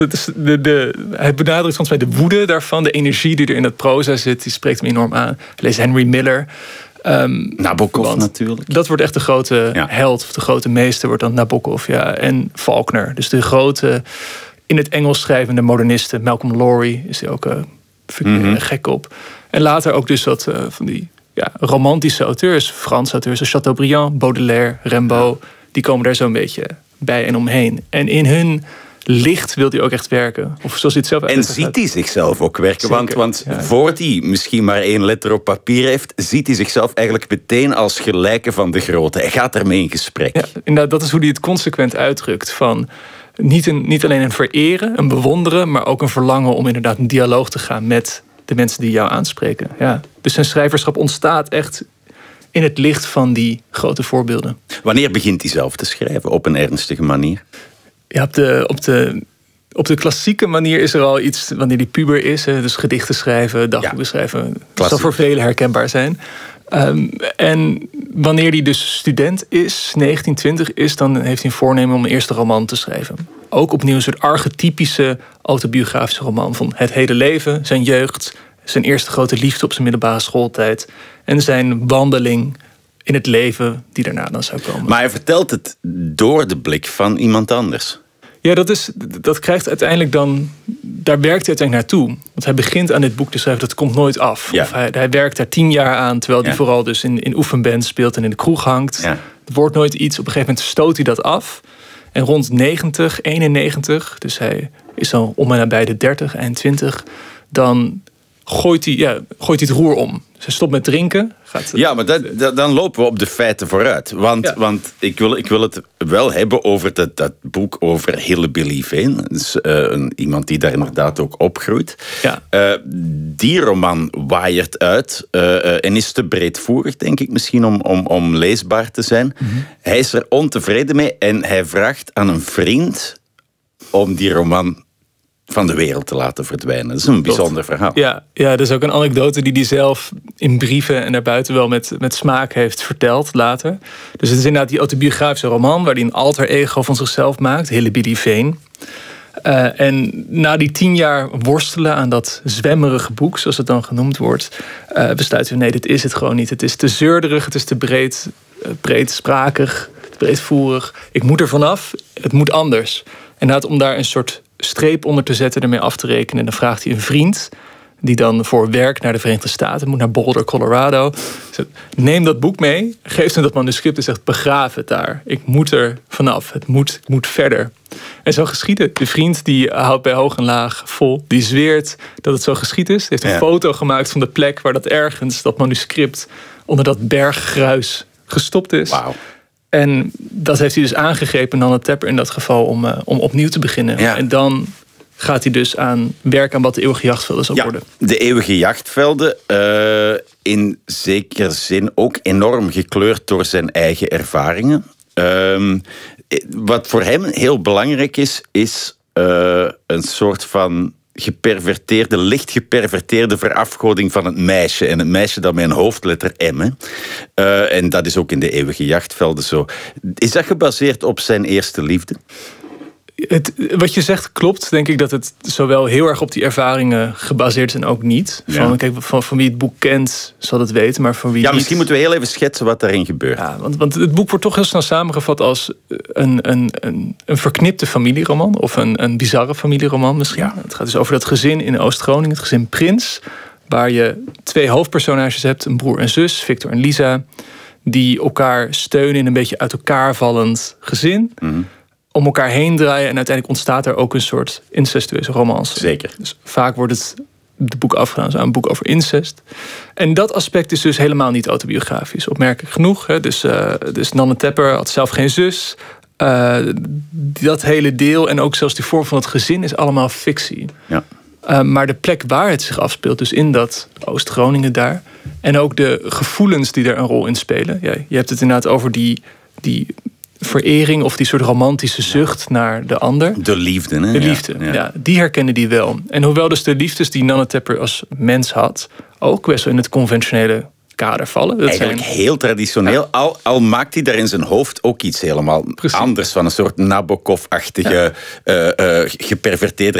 Hij benadrukt volgens mij de woede daarvan, de energie die er in dat proza zit, die spreekt hem enorm aan. Lees Henry Miller. Nabokov natuurlijk. Dat wordt echt de grote held, of de grote meester wordt dan Nabokov. Ja. En Faulkner, dus de grote in het Engels schrijvende modernisten. Malcolm Lowry is hij ook gek op. En later ook dus wat van die romantische auteurs, Franse auteurs zoals Chateaubriand, Baudelaire, Rimbaud. Die komen daar zo'n beetje bij en omheen. En in hun licht wil hij ook echt werken. Of zoals hij het zelf en ziet hij zichzelf ook werken? Zeker, want voordat hij misschien maar 1 letter op papier heeft, ziet hij zichzelf eigenlijk meteen als gelijke van de grote. Hij gaat ermee in gesprek. Ja, inderdaad, dat is hoe hij het consequent uitdrukt. Van niet alleen een vereren, een bewonderen, maar ook een verlangen om inderdaad een dialoog te gaan met de mensen die jou aanspreken. Ja. Dus zijn schrijverschap ontstaat echt in het licht van die grote voorbeelden. Wanneer begint hij zelf te schrijven op een ernstige manier? Ja, op de klassieke manier is er al iets wanneer die puber is. Dus gedichten schrijven, dagboeken schrijven. Dat zal voor velen herkenbaar zijn. En wanneer hij dus student is, 19, 20 is, dan heeft hij een voornemen om een eerste roman te schrijven. Ook opnieuw een soort archetypische autobiografische roman van het hele leven, zijn jeugd, zijn eerste grote liefde op zijn middelbare schooltijd en zijn wandeling in het leven die daarna dan zou komen. Maar hij vertelt het door de blik van iemand anders. Ja, dat krijgt uiteindelijk dan. Daar werkt hij uiteindelijk naartoe. Want hij begint aan dit boek te schrijven, dat komt nooit af. Ja. Of hij werkt daar 10 jaar aan, terwijl hij vooral dus in oefenband speelt en in de kroeg hangt. Ja. Er wordt nooit iets. Op een gegeven moment stoot hij dat af. En rond 91, dus hij is dan om en nabij de 30, eind 20, dan gooit hij het roer om. Dus hij stopt met drinken. Ja, maar dan lopen we op de feiten vooruit. Want ik wil het wel hebben over dat boek over Hillbilly Vane. Dus, iemand die daar inderdaad ook opgroeit. Ja. Die roman waaiert uit en is te breedvoerig, denk ik, misschien om leesbaar te zijn. Mm-hmm. Hij is er ontevreden mee en hij vraagt aan een vriend om die roman van de wereld te laten verdwijnen. Dat is een bijzonder verhaal. Ja, dat is ook een anekdote die hij zelf in brieven en daarbuiten wel met smaak heeft verteld later. Dus het is inderdaad die autobiografische roman waar hij een alter ego van zichzelf maakt, Hillbilly Vane. En na die 10 jaar worstelen aan dat zwemmerige boek, zoals het dan genoemd wordt, besluiten we, nee, dit is het gewoon niet. Het is te zeurderig, het is te breedsprakig, te breedvoerig. Ik moet er vanaf, het moet anders. En om daar een soort streep onder te zetten, ermee af te rekenen, dan vraagt hij een vriend die dan voor werk naar de Verenigde Staten moet, naar Boulder, Colorado. Zegt, neem dat boek mee, geef hem dat manuscript en zegt, begraaf het daar. Ik moet er vanaf, ik moet verder. En zo geschiet. De vriend die houdt bij hoog en laag vol, die zweert dat het zo geschied is. Hij heeft een foto gemaakt van de plek waar dat manuscript onder dat berggruis gestopt is. Wauw. En dat heeft hij dus aangegrepen, Nana Tepper in dat geval, om opnieuw te beginnen. Ja. En dan gaat hij dus aan werk aan wat de eeuwige jachtvelden zal worden. De eeuwige jachtvelden, in zekere zin ook enorm gekleurd door zijn eigen ervaringen. Wat voor hem heel belangrijk is een soort van licht geperverteerde verafgoding van het meisje. En het meisje dat met een hoofdletter M. En dat is ook in de eeuwige jachtvelden zo. Is dat gebaseerd op zijn eerste liefde? Wat je zegt klopt, denk ik dat het zowel heel erg op die ervaringen gebaseerd is en ook niet. Van wie het boek kent, zal het weten, maar van wie niet. Misschien moeten we heel even schetsen wat daarin gebeurt. Ja, want het boek wordt toch heel snel samengevat als een verknipte familieroman, of een bizarre familieroman misschien. Ja. Het gaat dus over dat gezin in Oost-Groningen, het gezin Prins, waar je 2 hoofdpersonages hebt, een broer en zus, Victor en Lisa, die elkaar steunen in een beetje uit elkaar vallend gezin. Mm-hmm. Om elkaar heen draaien en uiteindelijk ontstaat er ook een soort incestueuze romance. Zeker. Dus vaak wordt het boek afgedaan als een boek over incest. En dat aspect is dus helemaal niet autobiografisch. Opmerkelijk genoeg. Hè? Dus Nana Tepper had zelf geen zus. Dat hele deel en ook zelfs die vorm van het gezin is allemaal fictie. Ja. Maar de plek waar het zich afspeelt, dus in dat Oost-Groningen daar, en ook de gevoelens die er een rol in spelen. Ja, je hebt het inderdaad over die verering of die soort romantische zucht naar de ander. De liefde, hè? De liefde, ja. Die herkennen die wel. En hoewel dus de liefdes die Nana Tepper als mens had ook best wel in het conventionele kader vallen. Dat eigenlijk heel traditioneel. Ja. Al maakt hij daar in zijn hoofd ook iets helemaal anders van. Een soort Nabokov-achtige, geperverteerde